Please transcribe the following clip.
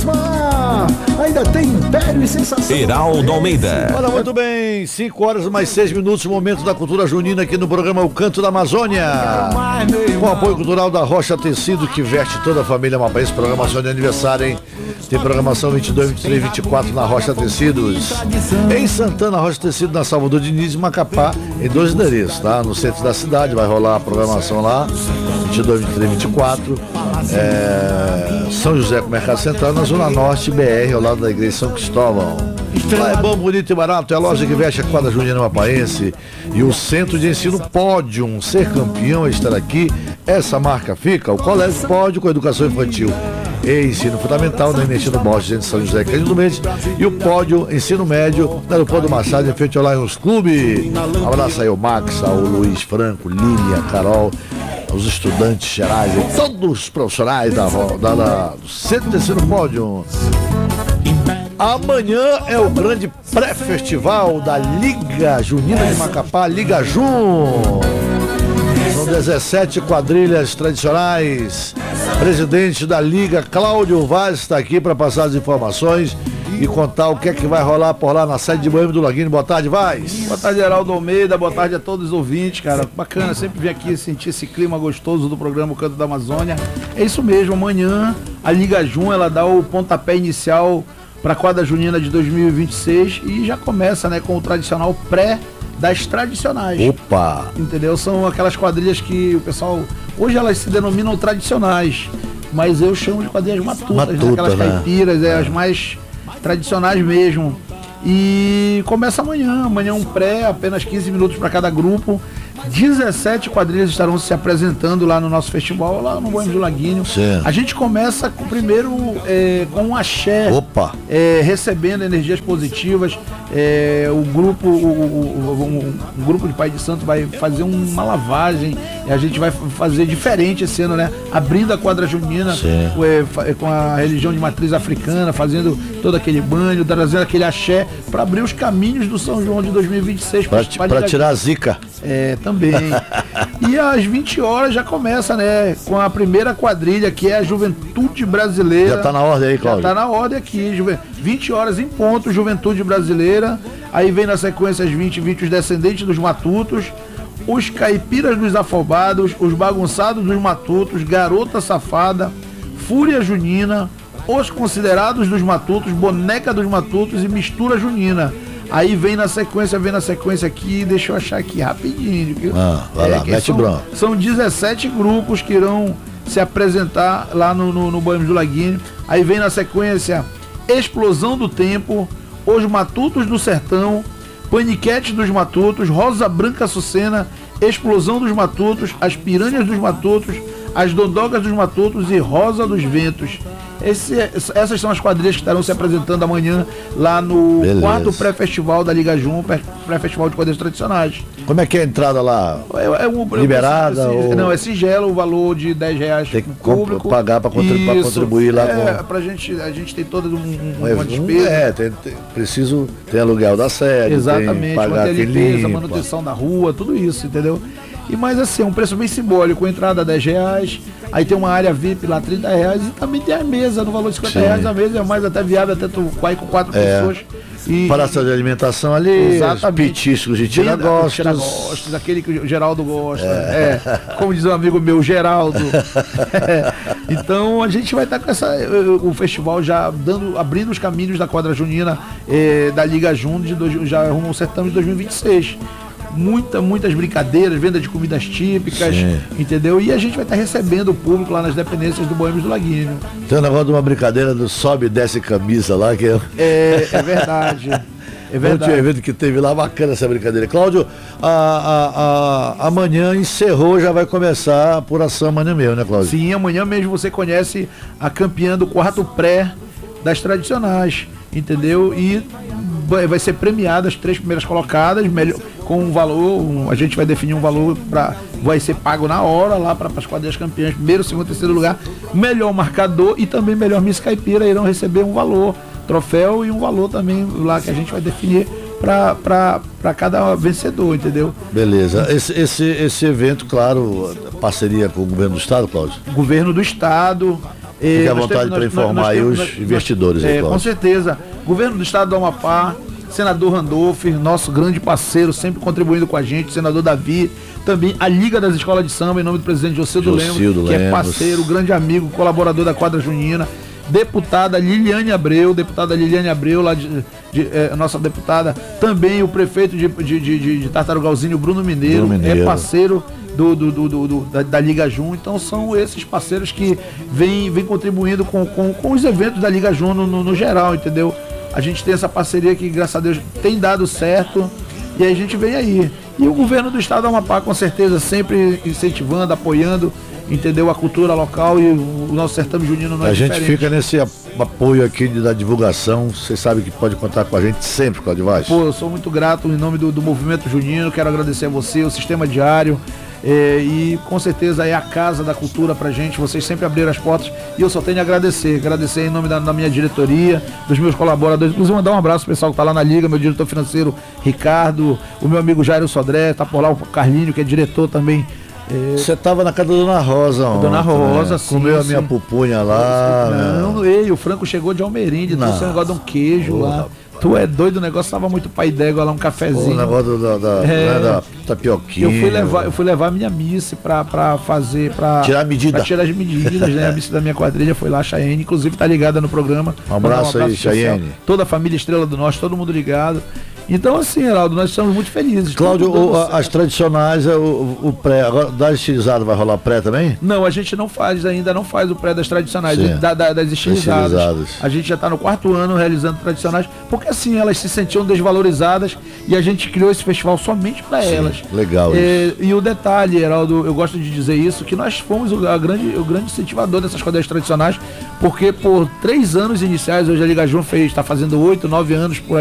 Osmar! Ainda tem Império e Sensação. Heraldo Almeida. Olha, muito bem, 5 horas mais 6 minutos, momento da cultura junina aqui no programa O Canto da Amazônia. Com o apoio cultural da Rocha Tecido, que veste toda a família mapaense. Programação de aniversário, hein? Tem programação 22, 23, 24 na Rocha Tecidos. Em Santana, Rocha Tecido, na Salvador Diniz e Macapá, em 2 endereços, tá? No centro da cidade, vai rolar a programação lá, 22, 23, 24. São José com o Mercado Central, na Zona Norte, BR, ao lado da Igreja São Cristóvão. Lá é bom, bonito e barato, é a loja que veste a quadra junina mapaense e o Centro de Ensino Pódium. Ser campeão é estar aqui, essa marca fica. O Colégio Pódio com Educação Infantil e Ensino Fundamental na Ernestina Borges de São José Cândido Mendes e o Pódio Ensino Médio na Aeroporto do Machado, em frente ao Lions Clube. Abraço aí ao Max, ao Luiz Franco, Lília, Carol, aos estudantes gerais e todos os profissionais do Centro de Ensino Pódio. Amanhã é o grande pré-festival da Liga Junina de Macapá, Liga Jun. São 17 quadrilhas tradicionais. Presidente da Liga, Cláudio Vaz, está aqui para passar as informações e contar o que é que vai rolar por lá na sede de Boêmio do Laguinho. Boa tarde, Vaz. Boa tarde, Heraldo Almeida. Boa tarde a todos os ouvintes, cara. Bacana sempre vir aqui sentir esse clima gostoso do programa O Canto da Amazônia. É isso mesmo, amanhã a Liga Jun, ela dá o pontapé inicial para a quadra junina de 2026 e já começa, né, com o tradicional pré das tradicionais. Opa! Entendeu? São aquelas quadrilhas que o pessoal, hoje elas se denominam tradicionais, mas eu chamo de quadrilhas matutas, né? Aquelas caipiras, as mais tradicionais mesmo. E começa amanhã um pré, apenas 15 minutos para cada grupo. 17 quadrilhas estarão se apresentando lá no nosso festival, lá no Boêmio do Laguinho. Sim. A gente começa primeiro com um axé. Opa! Recebendo energias positivas. Um grupo de Pai de Santo vai fazer uma lavagem. E a gente vai fazer diferente esse ano, né? Abrindo a quadra junina com a religião de matriz africana, fazendo todo aquele banho, trazendo aquele axé para abrir os caminhos do São João de 2026. Para tirar a zica. Também. E às 20 horas já começa, né? Com a primeira quadrilha, que é a Juventude Brasileira. Já tá na ordem aí, Cláudio. Já tá na ordem aqui. 20 horas em ponto, Juventude Brasileira. Aí vem na sequência às 20h20 os Descendentes dos Matutos, os Caipiras dos Afobados, os Bagunçados dos Matutos, Garota Safada, Fúria Junina, os Considerados dos Matutos, Boneca dos Matutos e Mistura Junina. Aí vem na sequência aqui, deixa eu achar aqui rapidinho. Viu? Vai lá, mete bronca. São 17 grupos que irão se apresentar lá no Boêmio do Laguinho. Aí vem na sequência Explosão do Tempo, Os Matutos do Sertão, Paniquete dos Matutos, Rosa Branca Açucena, Explosão dos Matutos, As Piranhas dos Matutos, As Dondogas dos Matutos e Rosa dos Ventos. Essas são as quadrilhas que estarão se apresentando amanhã lá no quarto pré-festival da Liga Jun, pré-festival de quadrilhas tradicionais. Como é que é a entrada lá? Liberada? Não, é singelo, o valor de R$10 tem que público, pagar para contribuir lá. A gente tem toda uma despesa. Preciso ter aluguel da sede. Exatamente, pagar manter a limpeza, manutenção da rua, tudo isso, entendeu? Mas assim, um preço bem simbólico, entrada R$10, aí tem uma área VIP lá R$30 e também tem a mesa no valor de R$50 a mesa, é mais até viável, até tu vai com 4 pessoas. E praça de alimentação ali, petiscos de tira-gostos. Aquele que o Geraldo gosta, como diz um amigo meu, Geraldo. Então a gente vai estar com o festival já abrindo os caminhos da quadra junina da Liga Jun, já rumo ao certame de 2026. Muitas brincadeiras, venda de comidas típicas, entendeu? E a gente vai estar recebendo o público lá nas dependências do Boêmio do Laguinho. Tem um negócio de uma brincadeira do sobe e desce camisa lá, que é verdade. É verdade. Um evento que teve lá, bacana essa brincadeira. Cláudio, amanhã encerrou, já vai começar a apuração amanhã mesmo, né, Cláudio? Sim, amanhã mesmo você conhece a campeã do quarto pré das tradicionais, entendeu? E vai ser premiada as 3 primeiras colocadas, com um valor, a gente vai definir um valor vai ser pago na hora lá para as quadrilhas campeãs, primeiro, segundo, terceiro lugar, melhor marcador e também melhor Miss Caipira irão receber um valor, troféu e um valor também lá que a gente vai definir para cada vencedor, entendeu? Beleza. Esse evento, claro, parceria com o governo do estado, Cláudio? Governo do estado, Fique à vontade para informar aí os investidores. Com certeza. Governo do Estado do Amapá, senador Randolph, nosso grande parceiro, sempre contribuindo com a gente, senador Davi, também a Liga das Escolas de Samba, em nome do presidente Jocildo Lemos, que é parceiro, grande amigo, colaborador da quadra junina, deputada Liliane Abreu, lá nossa deputada, também o prefeito de Tartarugalzinho, Bruno Mineiro, é parceiro da Liga Jun. Então são esses parceiros que vêm contribuindo com os eventos da Liga Jun no geral, entendeu? A gente tem essa parceria que, graças a Deus, tem dado certo, e aí a gente vem aí. E o governo do estado do Amapá, com certeza, sempre incentivando, apoiando, entendeu? A cultura local, e o nosso certame junino não é diferente. A gente fica nesse apoio aqui da divulgação. Você sabe que pode contar com a gente sempre, Cláudio Vaz. Pô, eu sou muito grato em nome do movimento junino. Quero agradecer a você, o Sistema Diário. E com certeza é a casa da cultura pra gente. Vocês sempre abriram as portas e eu só tenho a agradecer em nome da minha diretoria, dos meus colaboradores. Inclusive mandar um abraço pro pessoal que tá lá na Liga, meu diretor financeiro Ricardo, o meu amigo Jairo Sodré, tá por lá o Carlinho, que é diretor também. Você tava na casa da Dona Rosa ontem, Dona Rosa, né? sim. Comeu a minha pupunha lá. Não, o Franco chegou de Almerinde, trouxe um negócio de um queijo lá. Tu é doido, o negócio tava muito pai d'égua lá, um cafezinho. O negócio da tapioquinha. Eu fui levar a minha missa pra tirar a medida. Pra tirar as medidas, né? A missa da minha quadrilha foi lá, a Chayenne, inclusive tá ligada no programa. Um abraço aí, Chayenne. Toda a família Estrela do Norte, todo mundo ligado. Então, assim, Heraldo, nós estamos muito felizes. Cláudio, as tradicionais, o pré, agora das estilizadas vai rolar pré também? Não, a gente ainda não faz o pré das tradicionais, das estilizadas. A gente já está no 4º ano realizando tradicionais, porque assim, elas se sentiam desvalorizadas e a gente criou esse festival somente para elas. Legal isso. E o detalhe, Heraldo, eu gosto de dizer isso, que nós fomos o grande incentivador dessas quadrilhas tradicionais, porque por 3 anos iniciais, hoje a Liga Jun está fazendo 8, 9 anos por